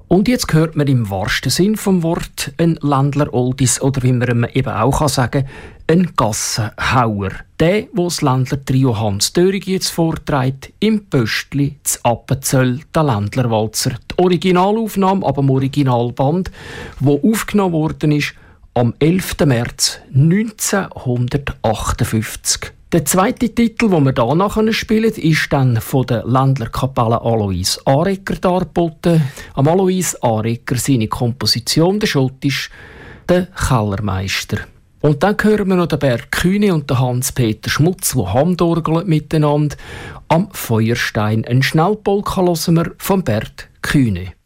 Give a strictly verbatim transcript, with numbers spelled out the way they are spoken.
Und jetzt hört man im wahrsten Sinn vom Wort ein Ländler-Oldies oder wie man eben auch sagen kann, ein Gassenhauer. Der, der das Ländler-Trio Hans Dörig jetzt vorträgt, im Pöstli zu Appenzell, der Ländlerwalzer. Die Originalaufnahme ab dem Originalband, wo aufgenommen worden ist am elften März neunzehnhundertachtundfünfzig. Der zweite Titel, den wir hier nachher spielen, ist dann von der Ländlerkapelle Alois Arecker dargeboten. Am Alois Arecker seine Komposition, der schottisch, der Kellermeister. Und dann hören wir noch den Bert Kühne und den Hans-Peter Schmutz, die Handorgeln miteinander. Am Feuerstein. Ein Schnellpolka hören wir von Bert Kühne.